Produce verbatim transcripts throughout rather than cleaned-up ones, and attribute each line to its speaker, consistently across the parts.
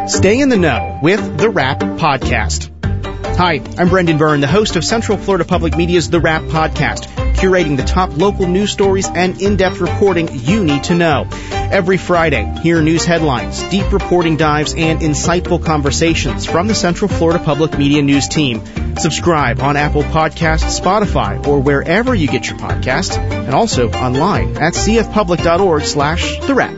Speaker 1: Stay in the know with The Wrap Podcast. Hi, I'm Brendan Byrne, the host of Central Florida Public Media's The Wrap Podcast, curating the top local news stories and in-depth reporting you need to know. Every Friday, hear news headlines, deep reporting dives, and insightful conversations from the Central Florida Public Media News team. Subscribe on Apple Podcasts, Spotify, or wherever you get your podcasts, and also online at cfpublic.org slash the wrap.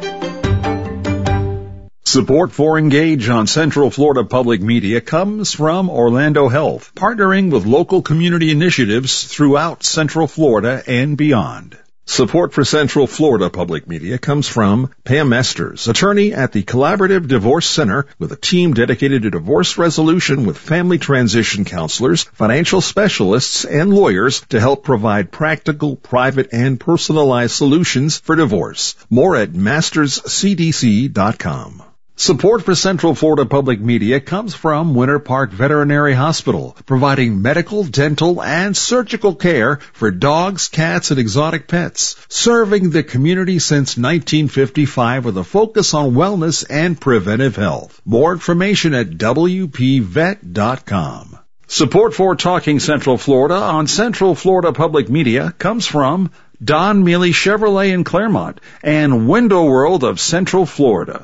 Speaker 2: Support for Engage on Central Florida Public Media comes from Orlando Health, partnering with local community initiatives throughout Central Florida and beyond. Support for Central Florida Public Media comes from Pam Esters, attorney at the Collaborative Divorce Center, with a team dedicated to divorce resolution with family transition counselors, financial specialists, and lawyers to help provide practical, private, and personalized solutions for divorce. More at masters c d c dot com. Support for Central Florida Public Media comes from Winter Park Veterinary Hospital, providing medical, dental, and surgical care for dogs, cats, and exotic pets, serving the community since nineteen fifty-five with a focus on wellness and preventive health. More information at w p vet dot com. Support for Talking Central Florida on Central Florida Public Media comes from Don Mealy Chevrolet in Claremont and Window World of Central Florida.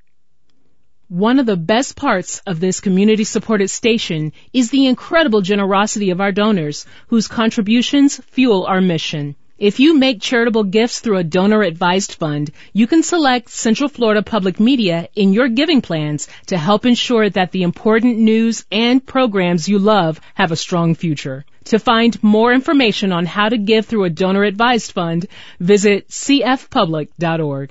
Speaker 3: One of the best parts of this community-supported station is the incredible generosity of our donors, whose contributions fuel our mission. If you make charitable gifts through a donor-advised fund, you can select Central Florida Public Media in your giving plans to help ensure that the important news and programs you love have a strong future. To find more information on how to give through a donor-advised fund, visit c f public dot org.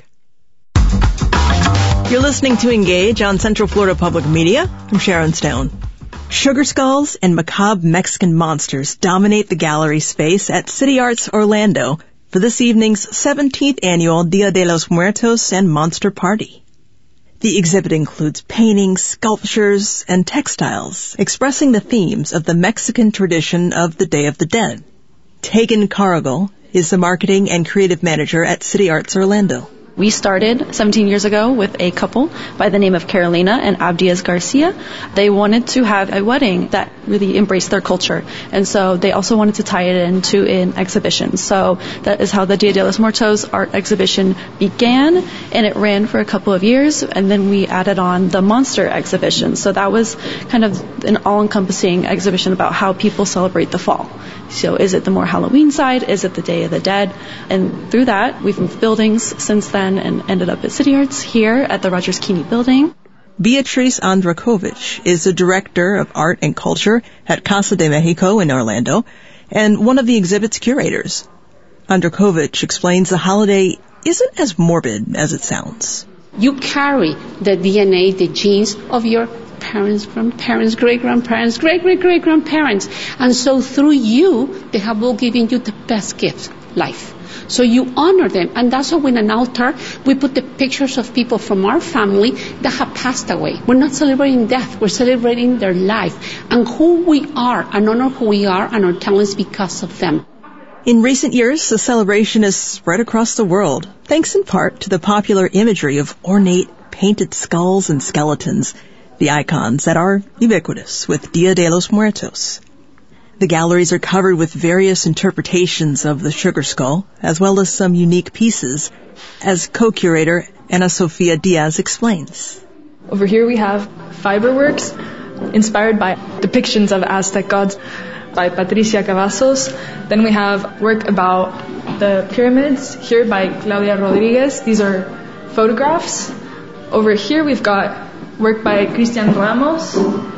Speaker 4: You're listening to Engage on Central Florida Public Media. I'm Sharon Stone. Sugar skulls and macabre Mexican monsters dominate the gallery space at City Arts Orlando for this evening's seventeenth annual Dia de los Muertos and Monster Party. The exhibit includes paintings, sculptures, and textiles expressing the themes of the Mexican tradition of the Day of the Dead. Tegan Cargill is the marketing and creative manager at City Arts Orlando.
Speaker 5: We started seventeen years ago with a couple by the name of Carolina and Abdias Garcia. They wanted to have a wedding that really embraced their culture, and so they also wanted to tie it into an exhibition. So that is how the Dia de los Muertos art exhibition began, and it ran for a couple of years, and then we added on the monster exhibition. So that was kind of an all-encompassing exhibition about how people celebrate the fall. So is it the more Halloween side? Is it the Day of the Dead? And through that, we've moved buildings since then and ended up at City Arts here at the Rogers Keeney building.
Speaker 4: Beatriz Andrakovich is the Director of Art and Culture at Casa de Mexico in Orlando and one of the exhibit's curators. Andrakovich explains the holiday isn't as morbid as it sounds.
Speaker 6: You carry the D N A, the genes of your parents, grandparents, great-grandparents, great-great-great-grandparents. And so through you, they have all given you the best gift, life. So you honor them. And that's why when an altar, we put the pictures of people from our family that have passed away. We're not celebrating death. We're celebrating their life and who we are, and honor who we are and our talents because of them.
Speaker 4: In recent years, the celebration has spread across the world, thanks in part to the popular imagery of ornate, painted skulls and skeletons, the icons that are ubiquitous with Dia de los Muertos. The galleries are covered with various interpretations of the sugar skull, as well as some unique pieces, as co-curator Ana Sofia Diaz explains.
Speaker 7: Over here we have fiber works inspired by depictions of Aztec gods by Patricia Cavazos. Then we have work about the pyramids here by Claudia Rodriguez. These are photographs. Over here we've got work by Cristian Ramos.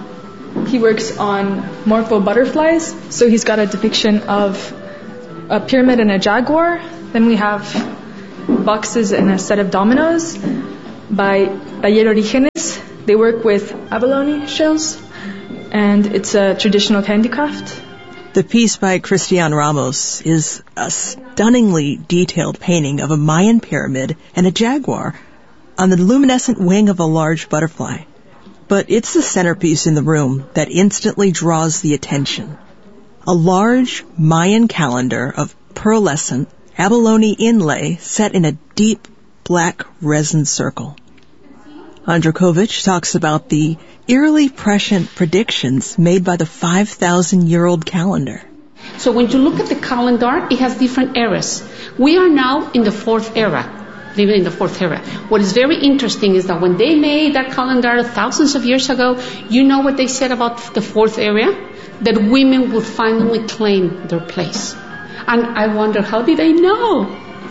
Speaker 7: He works on morpho butterflies, so he's got a depiction of a pyramid and a jaguar. Then we have boxes and a set of dominoes by Taller Orígenes. They work with abalone shells, and it's a traditional handicraft.
Speaker 4: The piece by Cristian Ramos is a stunningly detailed painting of a Mayan pyramid and a jaguar on the luminescent wing of a large butterfly. But it's the centerpiece in the room that instantly draws the attention. A large Mayan calendar of pearlescent abalone inlay set in a deep black resin circle. Andrukovich talks about the eerily prescient predictions made by the five thousand year old calendar.
Speaker 6: So when you look at the calendar, it has different eras. We are now in the fourth era, living in the fourth era. What is very interesting is that when they made that calendar thousands of years ago, you know what they said about the fourth era? That women would finally claim their place. And I wonder, how did they know?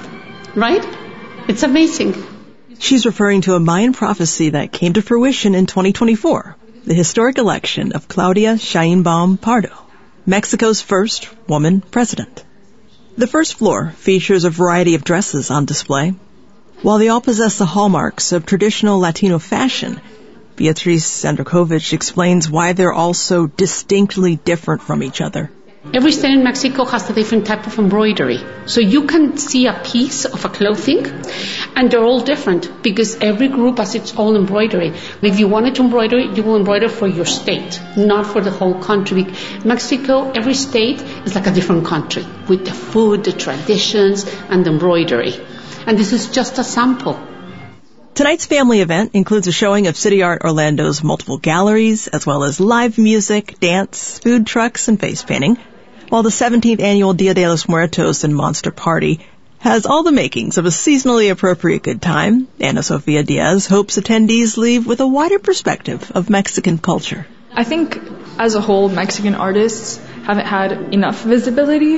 Speaker 6: Right? It's amazing.
Speaker 4: She's referring to a Mayan prophecy that came to fruition in twenty twenty-four, the historic election of Claudia Sheinbaum Pardo, Mexico's first woman president. The first floor features a variety of dresses on display. While they all possess the hallmarks of traditional Latino fashion, Beatriz Andrukovich explains why they're all so distinctly different from each other.
Speaker 6: Every state in Mexico has a different type of embroidery. So you can see a piece of a clothing, and they're all different because every group has its own embroidery. If you wanted to embroider, you will embroider for your state, not for the whole country. Mexico, every state is like a different country with the food, the traditions, and the embroidery. And this is just a sample.
Speaker 4: Tonight's family event includes a showing of City Art Orlando's multiple galleries, as well as live music, dance, food trucks, and face painting, while the seventeenth annual Dia de los Muertos and Monster Party has all the makings of a seasonally appropriate good time. Ana Sofia Diaz hopes attendees leave with a wider perspective of Mexican culture.
Speaker 7: I think, as a whole, Mexican artists haven't had enough visibility,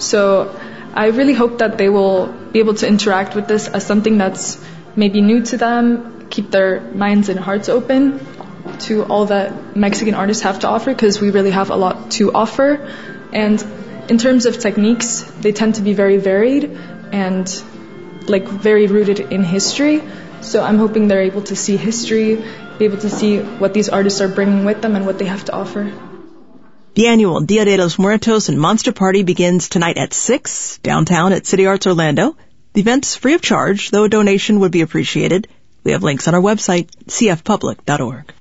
Speaker 7: so I really hope that they will be able to interact with this as something that's maybe new to them, keep their minds and hearts open to all that Mexican artists have to offer, because we really have a lot to offer. And in terms of techniques, they tend to be very varied and like very rooted in history. So I'm hoping they're able to see history, be able to see what these artists are bringing with them and what they have to offer.
Speaker 4: The annual Dia de los Muertos and Monster Party begins tonight at six, downtown at City Arts Orlando. The event's free of charge, though a donation would be appreciated. We have links on our website, c f public dot org.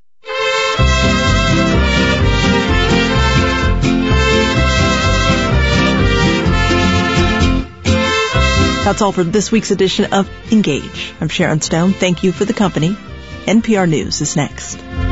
Speaker 4: That's all for this week's edition of Engage. I'm Sharon Stone. Thank you for the company. N P R News is next.